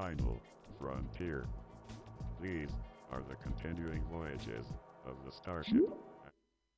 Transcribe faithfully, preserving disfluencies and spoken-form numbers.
final frontier. These are the continuing voyages of the starship.